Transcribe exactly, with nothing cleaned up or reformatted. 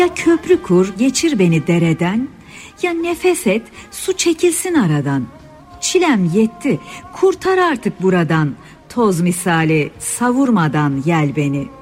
Ya köprü kur, geçir beni dereden, ya nefes et, su çekilsin aradan. Çilem yetti, kurtar artık buradan, toz misali savurmadan yel beni.